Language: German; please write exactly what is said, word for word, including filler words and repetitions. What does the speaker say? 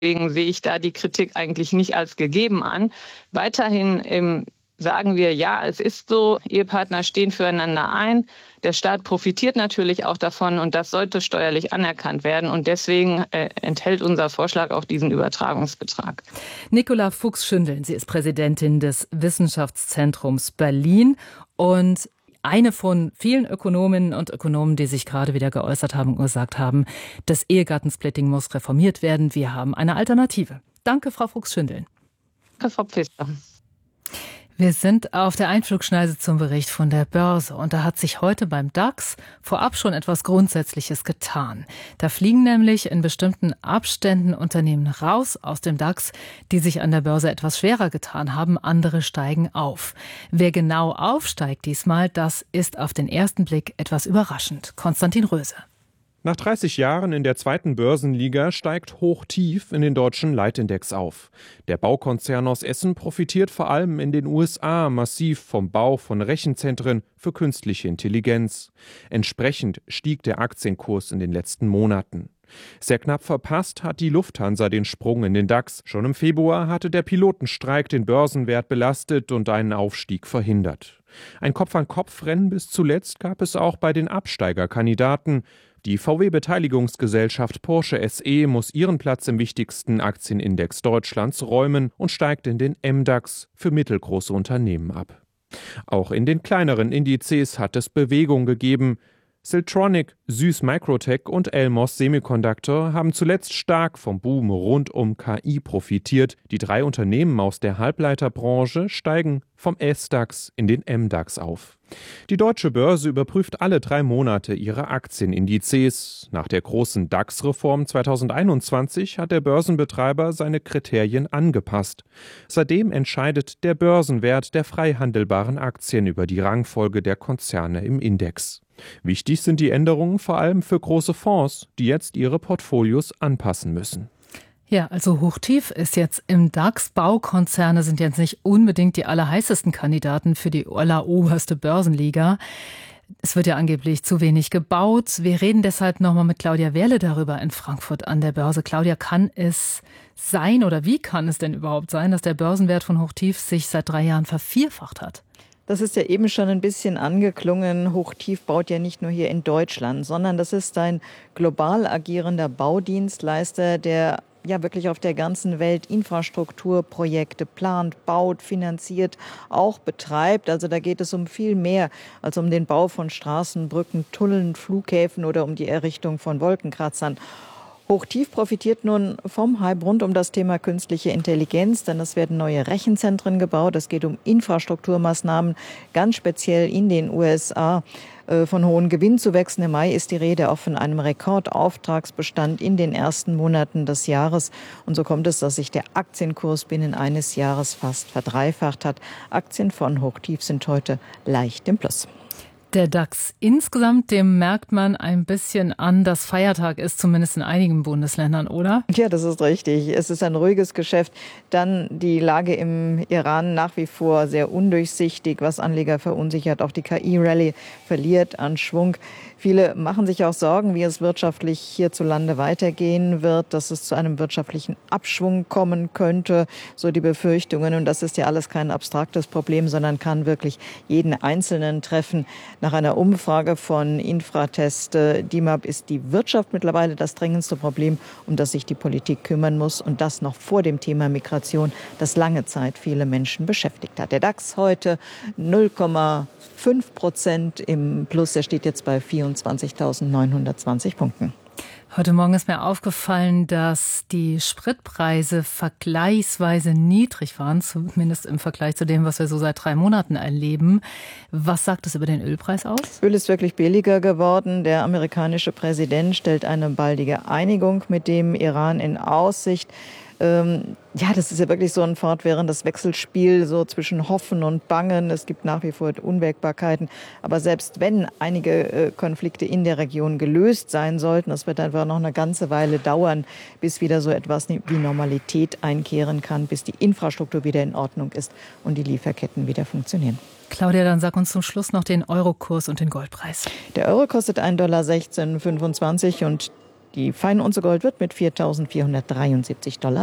Deswegen sehe ich da die Kritik eigentlich nicht als gegeben an. Weiterhin ähm, sagen wir, ja, es ist so, Ehepartner stehen füreinander ein. Der Staat profitiert natürlich auch davon und das sollte steuerlich anerkannt werden. Und deswegen äh, enthält unser Vorschlag auch diesen Übertragungsbetrag. Nicola Fuchs-Schündeln, sie ist Präsidentin des Wissenschaftszentrums Berlin und eine von vielen Ökonominnen und Ökonomen, die sich gerade wieder geäußert haben und gesagt haben, das Ehegattensplitting muss reformiert werden. Wir haben eine Alternative. Danke, Frau Fuchs-Schündeln. Danke, Frau Pfister. Wir sind auf der Einflugschneise zum Bericht von der Börse und da hat sich heute beim DAX vorab schon etwas Grundsätzliches getan. Da fliegen nämlich in bestimmten Abständen Unternehmen raus aus dem DAX, die sich an der Börse etwas schwerer getan haben. Andere steigen auf. Wer genau aufsteigt diesmal, das ist auf den ersten Blick etwas überraschend. Konstantin Röse. Nach dreißig Jahren in der zweiten Börsenliga steigt Hochtief in den deutschen Leitindex auf. Der Baukonzern aus Essen profitiert vor allem in den U S A massiv vom Bau von Rechenzentren für künstliche Intelligenz. Entsprechend stieg der Aktienkurs in den letzten Monaten. Sehr knapp verpasst hat die Lufthansa den Sprung in den DAX. Schon im Februar hatte der Pilotenstreik den Börsenwert belastet und einen Aufstieg verhindert. Ein Kopf-an-Kopf-Rennen bis zuletzt gab es auch bei den Absteigerkandidaten. Die V W-Beteiligungsgesellschaft Porsche S E muss ihren Platz im wichtigsten Aktienindex Deutschlands räumen und steigt in den M DAX für mittelgroße Unternehmen ab. Auch in den kleineren Indizes hat es Bewegung gegeben. Siltronic, Süß Microtech und Elmos Semiconductor haben zuletzt stark vom Boom rund um K I profitiert. Die drei Unternehmen aus der Halbleiterbranche steigen vom S DAX in den M DAX auf. Die Deutsche Börse überprüft alle drei Monate ihre Aktienindizes. Nach der großen DAX-Reform zweitausendeinundzwanzig hat der Börsenbetreiber seine Kriterien angepasst. Seitdem entscheidet der Börsenwert der frei handelbaren Aktien über die Rangfolge der Konzerne im Index. Wichtig sind die Änderungen vor allem für große Fonds, die jetzt ihre Portfolios anpassen müssen. Ja, also Hochtief ist jetzt im DAX. Baukonzerne sind jetzt nicht unbedingt die allerheißesten Kandidaten für die alleroberste Börsenliga. Es wird ja angeblich zu wenig gebaut. Wir reden deshalb nochmal mit Claudia Wehrle darüber in Frankfurt an der Börse. Claudia, kann es sein oder wie kann es denn überhaupt sein, dass der Börsenwert von Hochtief sich seit drei Jahren vervierfacht hat? Das ist ja eben schon ein bisschen angeklungen. Hochtief baut ja nicht nur hier in Deutschland, sondern das ist ein global agierender Baudienstleister, der ja wirklich auf der ganzen Welt Infrastrukturprojekte plant, baut, finanziert, auch betreibt. Also da geht es um viel mehr als um den Bau von Straßen, Brücken, Tunneln, Flughäfen oder um die Errichtung von Wolkenkratzern. Hochtief profitiert nun vom Hype rund um das Thema künstliche Intelligenz, denn es werden neue Rechenzentren gebaut. Es geht um Infrastrukturmaßnahmen, ganz speziell in den U S A. Von hohen Gewinnzuwächsen im Mai ist die Rede auch von einem Rekordauftragsbestand in den ersten Monaten des Jahres. Und so kommt es, dass sich der Aktienkurs binnen eines Jahres fast verdreifacht hat. Aktien von Hochtief sind heute leicht im Plus. Der DAX insgesamt, dem merkt man ein bisschen an, dass Feiertag ist, zumindest in einigen Bundesländern, oder? Ja, das ist richtig. Es ist ein ruhiges Geschäft. Dann die Lage im Iran nach wie vor sehr undurchsichtig, was Anleger verunsichert. Auch die K I-Rallye verliert an Schwung. Viele machen sich auch Sorgen, wie es wirtschaftlich hierzulande weitergehen wird, dass es zu einem wirtschaftlichen Abschwung kommen könnte, so die Befürchtungen. Und das ist ja alles kein abstraktes Problem, sondern kann wirklich jeden Einzelnen treffen. Nach einer Umfrage von Infratest D I M A B ist die Wirtschaft mittlerweile das drängendste Problem, um das sich die Politik kümmern muss. Und das noch vor dem Thema Migration, das lange Zeit viele Menschen beschäftigt hat. Der DAX heute null Komma fünf Prozent im Plus. Er steht jetzt bei vierundzwanzigtausendneunhundertzwanzig Punkten. Heute Morgen ist mir aufgefallen, dass die Spritpreise vergleichsweise niedrig waren, zumindest im Vergleich zu dem, was wir so seit drei Monaten erleben. Was sagt es über den Ölpreis aus? Öl ist wirklich billiger geworden. Der amerikanische Präsident stellt eine baldige Einigung mit dem Iran in Aussicht. Ähm, ja, das ist ja wirklich so ein fortwährendes Wechselspiel so zwischen Hoffen und Bangen. Es gibt nach wie vor Unwägbarkeiten. Aber selbst wenn einige äh, Konflikte in der Region gelöst sein sollten, das wird einfach noch eine ganze Weile dauern, bis wieder so etwas wie Normalität einkehren kann, bis die Infrastruktur wieder in Ordnung ist und die Lieferketten wieder funktionieren. Claudia, dann sag uns zum Schluss noch den Eurokurs und den Goldpreis. Der Euro kostet ein Dollar sechzehn Komma fünfundzwanzig und Die Feinunze Gold wird mit viertausendvierhundertdreiundsiebzig Dollar